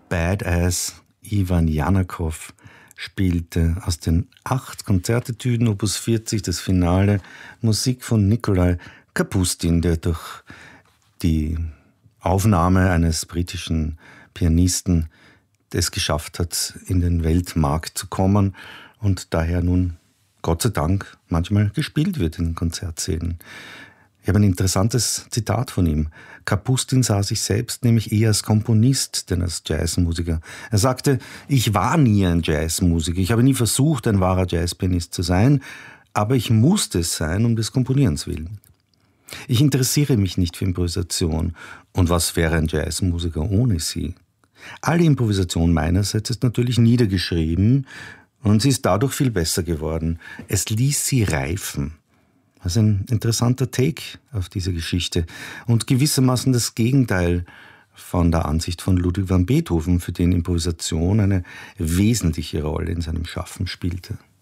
Badass Ivan Janakow spielte aus den 8 Konzertetüden Opus 40 das Finale, Musik von Nikolai Kapustin, der durch die Aufnahme eines britischen Pianisten es geschafft hat, in den Weltmarkt zu kommen und daher nun, Gott sei Dank, manchmal gespielt wird in Konzertsälen. Ich habe ein interessantes Zitat von ihm. Kapustin sah sich selbst nämlich eher als Komponist, denn als Jazzmusiker. Er sagte, ich war nie ein Jazzmusiker, ich habe nie versucht, ein wahrer Jazzpianist zu sein, aber ich musste es sein, um des Komponierens willen. Ich interessiere mich nicht für Improvisation. Und was wäre ein Jazzmusiker ohne sie? Alle Improvisation meinerseits ist natürlich niedergeschrieben und sie ist dadurch viel besser geworden. Es ließ sie reifen. Das ist ein interessanter Take auf diese Geschichte und gewissermaßen das Gegenteil von der Ansicht von Ludwig van Beethoven, für den Improvisation eine wesentliche Rolle in seinem Schaffen spielte.